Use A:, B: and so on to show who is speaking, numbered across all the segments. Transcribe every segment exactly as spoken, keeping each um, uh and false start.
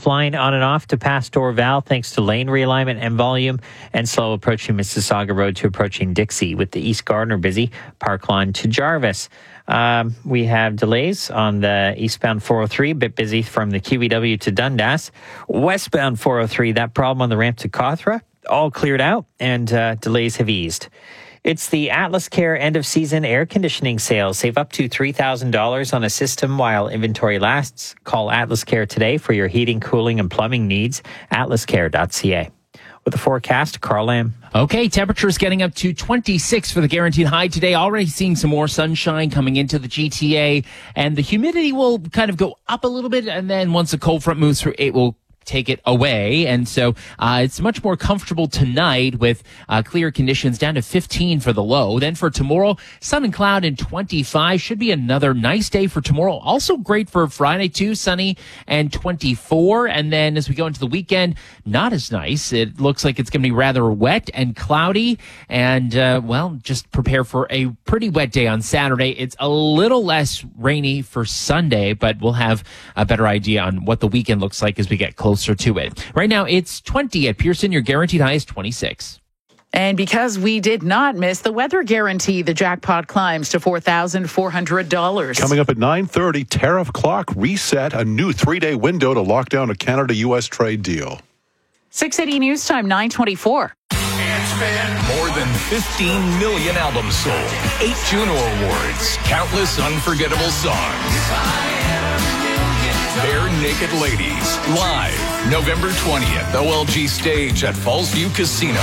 A: flying on and off to past Dorval thanks to lane realignment and volume, and slow approaching Mississauga Road to approaching Dixie, with the East Gardner busy, Parkline to Jarvis. Um, we have delays on the eastbound four oh three, a bit busy from the Q V W to Dundas. Westbound four oh three, that problem on the ramp to Cawthra, all cleared out, and uh, delays have eased. It's the Atlas Care end-of-season air conditioning sale. Save up to three thousand dollars on a system while inventory lasts. Call Atlas Care today for your heating, cooling, and plumbing needs. atlas care dot c a. With the forecast, Carl Lamb.
B: Okay, temperatures getting up to twenty-six for the guaranteed high today. Already seeing some more sunshine coming into the G T A. And the humidity will kind of go up a little bit. And then once the cold front moves through, it will take it away. And so uh, it's much more comfortable tonight with uh, clear conditions down to fifteen for the low. Then for tomorrow, sun and cloud and twenty-five. Should be another nice day for tomorrow. Also great for Friday too, sunny and twenty-four. And then as we go into the weekend, not as nice. It looks like it's going to be rather wet and cloudy. And uh, well, just prepare for a pretty wet day on Saturday. It's a little less rainy for Sunday, but we'll have a better idea on what the weekend looks like as we get closer Closer to it. Right now, it's twenty at Pearson. Your guaranteed high is twenty-six.
C: And because we did not miss the weather guarantee, the jackpot climbs to four thousand four hundred dollars.
D: Coming up at nine thirty, tariff clock reset, a new three-day window to lock down a Canada-U S trade deal.
C: six eighty News Time, nine twenty-four.
E: It's been more than fifteen million albums sold, eight Juno Awards, countless unforgettable songs. Barenaked Ladies, live, November twentieth, O L G Stage at Fallsview Casino.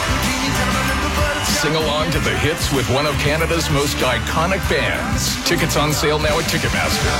E: Sing along to the hits with one of Canada's most iconic bands. Tickets on sale now at Ticketmaster.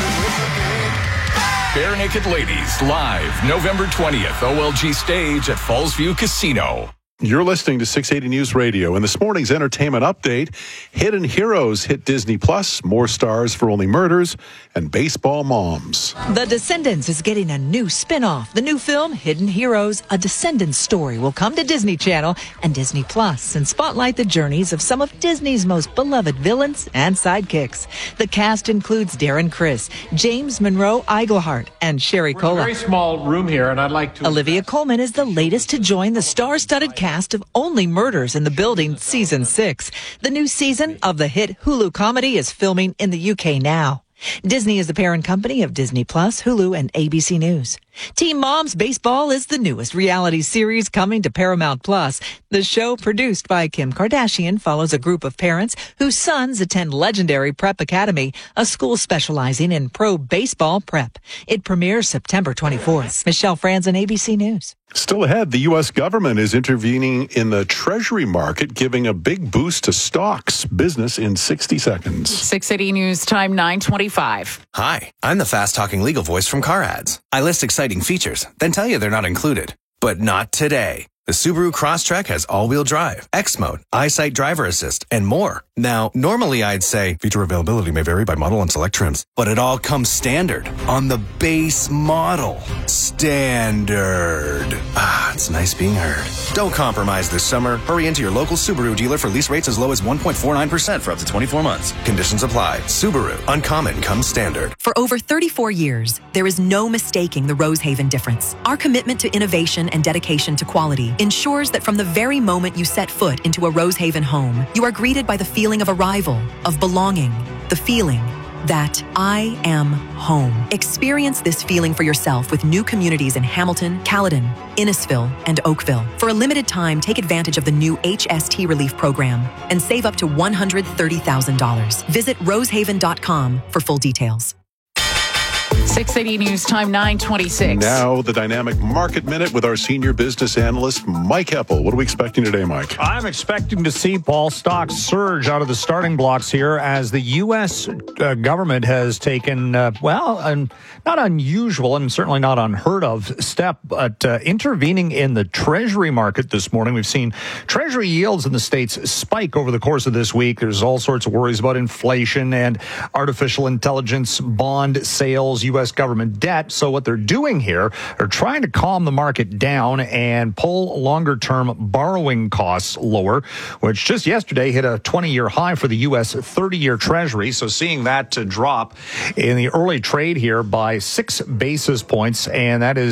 E: Barenaked Ladies, live, November twentieth, O L G Stage at Fallsview Casino.
D: You're listening to six eighty News Radio. In this morning's entertainment update, Hidden Heroes hit Disney Plus, more stars for Only Murders, and Baseball Moms.
F: The Descendants is getting a new spin-off. The new film, Hidden Heroes, a Descendants story, will come to Disney Channel and Disney Plus and spotlight the journeys of some of Disney's most beloved villains and sidekicks. The cast includes Darren Criss, James Monroe Iglehart, and Sherry Cola.
G: We're in a very small room here, and I'd like to...
F: Olivia Colman is the latest to join the star-studded cast of Only Murders in the Building Season six. The new season of the hit Hulu comedy is filming in the U K now. Disney is the parent company of Disney Plus, Hulu, and A B C News. Teen Moms Baseball is the newest reality series coming to Paramount Plus. The show, produced by Kim Kardashian, follows a group of parents whose sons attend legendary Prep Academy, a school specializing in pro baseball prep. It premieres September twenty-fourth. Michelle Franzen, A B C News.
D: Still ahead, the U S government is intervening in the Treasury market, giving a big boost to stocks. Business in sixty seconds.
C: six eighty News Time, nine twenty-five.
H: Hi, I'm the fast-talking legal voice from Car Ads. I list exciting features, then tell you they're not included. But not today. The Subaru Crosstrek has all-wheel drive, X-Mode, EyeSight Driver Assist, and more. Now, normally I'd say feature availability may vary by model and select trims, but it all comes standard on the base model. Standard. Ah, it's nice being heard. Don't compromise this summer. Hurry into your local Subaru dealer for lease rates as low as one point four nine percent for up to twenty-four months. Conditions apply. Subaru. Uncommon comes standard.
I: For over thirty-four years, there is no mistaking the Rosehaven difference. Our commitment to innovation and dedication to quality ensures that from the very moment you set foot into a Rosehaven home, you are greeted by the feeling of arrival, of belonging, the feeling that I am home. Experience this feeling for yourself with new communities in Hamilton, Caledon, Innisfil, and Oakville. For a limited time, take advantage of the new H S T Relief Program and save up to one hundred thirty thousand dollars. Visit rosehaven dot com for full details.
C: six eighty News Time, nine twenty-six.
D: Now, the Dynamic Market Minute with our senior business analyst, Mike Heppel. What are we expecting today, Mike?
J: I'm expecting to see, Paul, stocks surge out of the starting blocks here as the U S uh, government has taken, uh, well, an not unusual and certainly not unheard of step, but uh, intervening in the Treasury market this morning. We've seen Treasury yields in the States spike over the course of this week. There's all sorts of worries about inflation and artificial intelligence, bond sales, U S government debt. So what they're doing here are trying to calm the market down and pull longer-term borrowing costs lower, which just yesterday hit a twenty-year high for the U S thirty-year Treasury. So seeing that to drop in the early trade here by six basis points, and that is